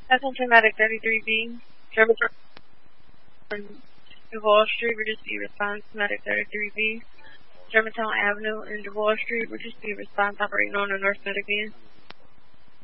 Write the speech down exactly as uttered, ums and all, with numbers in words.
Attention Medic thirty-three B. Germantown Duval Street, Regency response Medic thirty-three B. Germantown Avenue and Duval Street, Regency response operating on the North Medic.